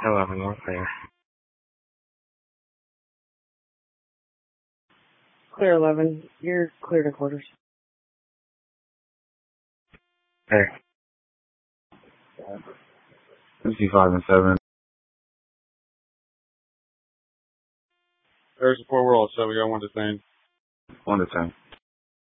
11, North there. Clear 11. You're clear to quarters. Hey. 55 and 7. There's a 4 world, so we got 1 to 10. 1 to 10.